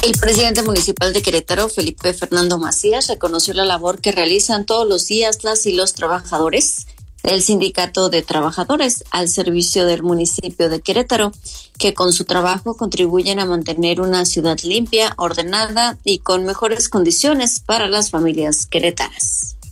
El presidente municipal de Querétaro, Felipe Fernando Macías, reconoció la labor que realizan todos los días las y los trabajadores del Sindicato de Trabajadores al servicio del municipio de Querétaro, que con su trabajo contribuyen a mantener una ciudad limpia, ordenada y con mejores condiciones para las familias queretanas.